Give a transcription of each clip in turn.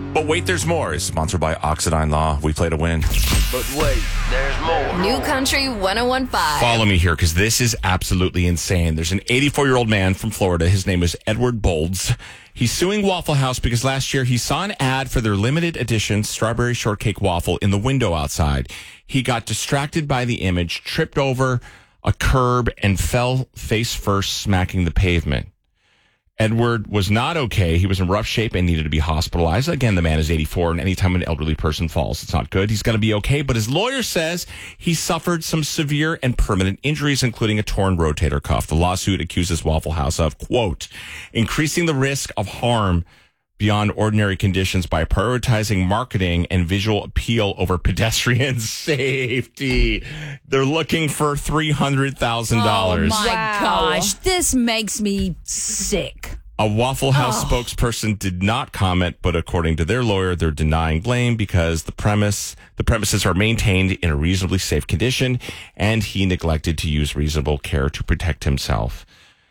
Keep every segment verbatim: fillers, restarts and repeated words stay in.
But wait, there's more is sponsored by Oxidine Law. We play to win. But wait, there's more. New Country one oh one point five. Follow me here because this is absolutely insane. There's an eighty-four-year-old man from Florida. His name is Edward Bolds. He's suing Waffle House because last year he saw an ad for their limited edition strawberry shortcake waffle in the window outside. He got distracted by the image, tripped over a curb, and fell face first, smacking the pavement. Edward was not okay. He was in rough shape and needed to be hospitalized. Again, the man is eighty-four, and anytime an elderly person falls, it's not good. He's going to be okay, but his lawyer says he suffered some severe and permanent injuries, including a torn rotator cuff. The lawsuit accuses Waffle House of, quote, increasing the risk of harm beyond ordinary conditions by prioritizing marketing and visual appeal over pedestrian safety. They're looking for three hundred thousand dollars. Oh, my Wow. gosh. This makes me sick. A Waffle House Oh. spokesperson did not comment, but according to their lawyer, they're denying blame because the premise, the premises are maintained in a reasonably safe condition, and he neglected to use reasonable care to protect himself.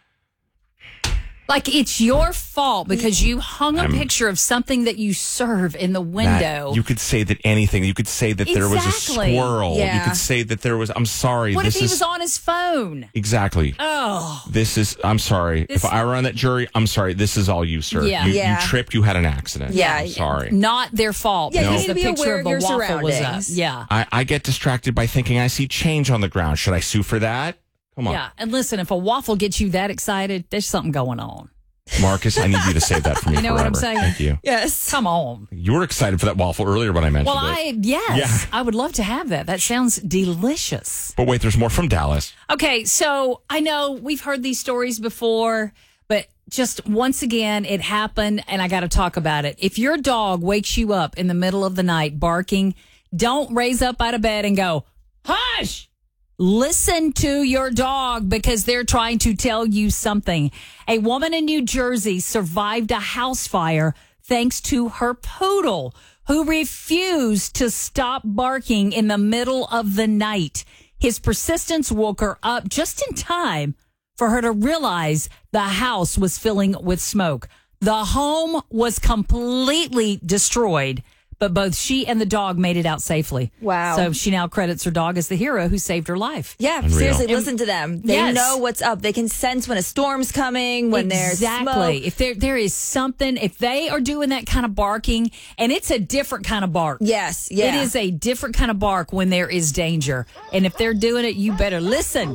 Like, it's your fault because you hung a I'm- picture of something that you serve in the window. Matt, you could say that anything. You could say that there was a Exactly. squirrel. You Yeah. could say that there was. I'm sorry. what this if he is was on his phone? exactly. Oh, This is. I'm sorry. This- if I were on that jury, I'm sorry. This is all you, sir. Yeah. You, Yeah. you tripped. You had an accident. Yeah. I'm sorry. not their fault Yeah, you because need to the be picture aware of the of your waffle was up. surroundings. Yeah. I, I get distracted by thinking I see change on the ground. Should I sue for that? Come on. Yeah. And listen, if a waffle gets you that excited, there's something going on. Marcus, I need you to save that for me You know forever. what I'm saying? Thank you. Yes. Come on. You were excited for that waffle earlier when I mentioned Well, it. I, yes, Yeah. I would love to have that. That sounds delicious. But wait, there's more from Dallas. Okay, so I know we've heard these stories before, but just once again, it happened, and I got to talk about it. If your dog wakes you up in the middle of the night barking, don't raise up out of bed and go, hush! Listen to your dog because they're trying to tell you something. A woman in New Jersey survived a house fire thanks to her poodle, who refused to stop barking in the middle of the night. His persistence woke her up just in time for her to realize the house was filling with smoke. The home was completely destroyed, but both she and the dog made it out safely. Wow. So she now credits her dog as the hero who saved her life. Yeah, Unreal. seriously, listen to them. They Yes. know what's up. They can sense when a storm's coming, when there's exactly. smoke. If there there is something, if they are doing that kind of barking, and it's a different kind of bark. Yes, yeah. It is a different kind of bark when there is danger. And if they're doing it, you better listen.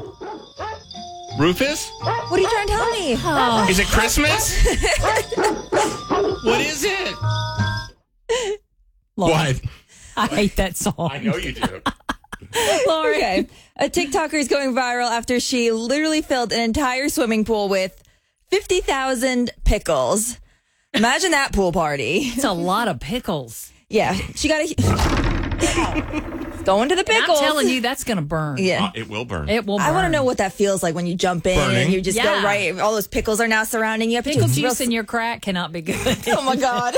Rufus? What are you trying to tell me? Oh, Is it Christmas? What is it? Lord, What? I hate that song. I know you do. Lord. Okay. A TikToker is going viral after she literally filled an entire swimming pool with fifty thousand pickles. Imagine that pool party. It's a lot of pickles. Yeah. She got a. Going to the And pickles. I'm telling you, that's going to burn. Yeah. Uh, it will burn. It will burn. I want to know what that feels like when you jump in Burning. and you just Yeah. go right. All those pickles are now surrounding you. I bet you Pickle it's real juice in your crack cannot be good. Oh my God.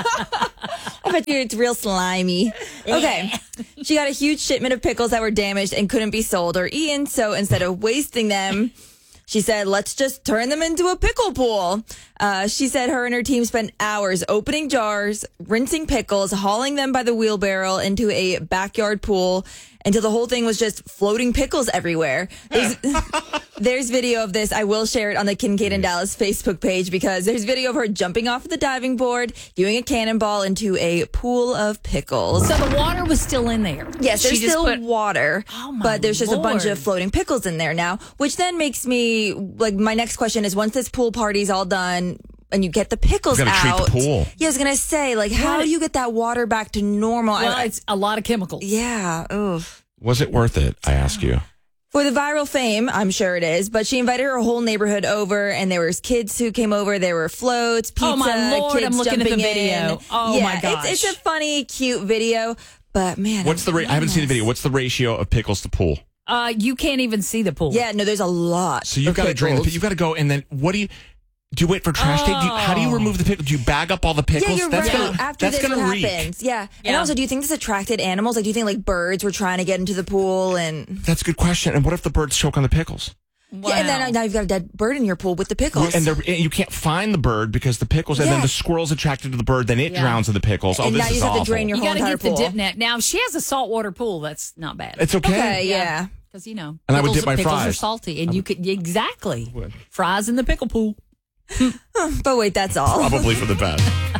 I bet you it's real slimy. Okay. She got a huge shipment of pickles that were damaged and couldn't be sold or eaten. So instead of wasting them, she said, let's just turn them into a pickle pool. Uh, she said her and her team spent hours opening jars, rinsing pickles, hauling them by the wheelbarrow into a backyard pool until the whole thing was just floating pickles everywhere. There's, there's video of this. I will share it on the Kincaid and Dallas Facebook page because there's video of her jumping off the diving board, doing a cannonball into a pool of pickles. So the water was still in there. Yes, She there's just still put- water, Oh, my but there's just a bunch Lord. of floating pickles in there now, which then makes me, like, my next question is, once this pool party's all done and you get the pickles You gotta treat out. the pool. Yeah, I was going to say, like, how What? do you get that water back to normal? Well, I- it's a lot of chemicals. yeah, oof. Was it worth it? I ask you. For the viral fame, I'm sure it is, but she invited her whole neighborhood over, and there was kids who came over. There were floats, pizza, Oh, my Lord, kids I'm looking at the jumping video. in. Oh, yeah, my gosh. It's, it's a funny, cute video, but man. What's the? Ra- I haven't seen the video. What's the ratio of pickles to pool? Uh, you can't even see the pool. Yeah, no, there's a lot. So you've of got to drain the. pickles. You've got to go, and then what do you? Do you wait for trash tape? Do you, how do you remove the pickles? Do you bag up all the pickles? Yeah, you're that's right. gonna After that's this, gonna what reek. happens? Yeah. And Yeah. also, do you think this attracted animals? Like, do you think like birds were trying to get into the pool? And That's a good question. And what if the birds choke on the pickles? Wow. Yeah, and then now you've got a dead bird in your pool with the pickles. And they're- you can't find the bird because the pickles, and then Yeah. the squirrel's attracted to the bird, then it Yeah. drowns in the pickles. Oh, And this now you is just have to awful. drain your You whole got to entire get the pool. dip net. Now, if she has a saltwater pool, that's not bad. It's okay. Okay, yeah. Because, you know, And I would pickles- dip my pickles are fries. salty. And you could, exactly. would. Fries in the pickle pool. But wait, that's all. Probably for the best.